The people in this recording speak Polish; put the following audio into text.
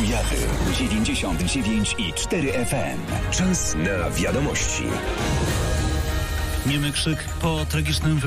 Kujawy 99,4 FM. Czas na wiadomości. Niemy krzyk po tragicznym wypadku